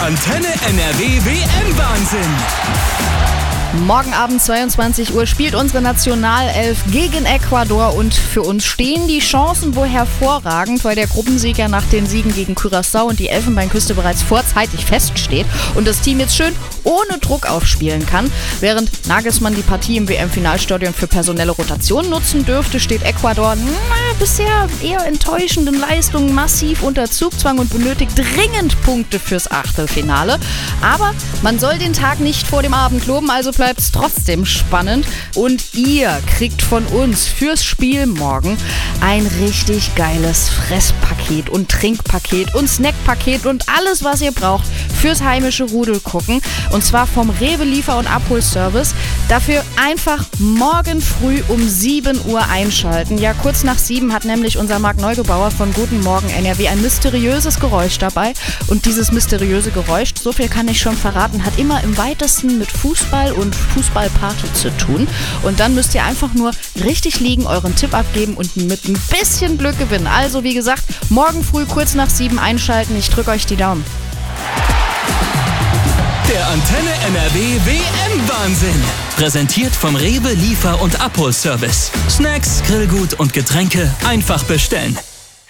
Der Antenne NRW WM-Wahnsinn. Morgen Abend 22 Uhr spielt unsere Nationalelf gegen Ecuador und für uns stehen die Chancen wohl hervorragend, weil der Gruppensieg ja nach den Siegen gegen Curaçao und die Elfenbeinküste bereits vorzeitig feststeht und das Team jetzt schön ohne Druck aufspielen kann. Während Nagelsmann die Partie im WM-Finalstadion für personelle Rotation nutzen dürfte, steht Ecuador bisher eher enttäuschenden Leistungen massiv unter Zugzwang und benötigt dringend Punkte fürs Achtelfinale. Aber man soll den Tag nicht vor dem Abend loben, also bleibt es trotzdem spannend. Und ihr kriegt von uns fürs Spiel morgen ein richtig geiles Fresspaket und Trinkpaket und Snackpaket und alles, was ihr braucht fürs heimische Rudelgucken. Und zwar vom Rewe Liefer- und Abholservice. Dafür einfach morgen früh um 7 Uhr einschalten. Ja, kurz nach 7 hat nämlich unser Marc Neugebauer von Guten Morgen NRW ein mysteriöses Geräusch dabei. Und dieses mysteriöse Geräusch, so viel kann ich schon verraten, hat immer im weitesten mit Fußball und Fußballparty zu tun. Und dann müsst ihr einfach nur richtig liegen, euren Tipp abgeben und mit ein bisschen Glück gewinnen. Also wie gesagt, morgen früh kurz nach 7 einschalten. Ich drücke euch die Daumen. Der Antenne NRW WM-Wahnsinn. Präsentiert vom Rewe Liefer- und Abholservice. Snacks, Grillgut und Getränke einfach bestellen.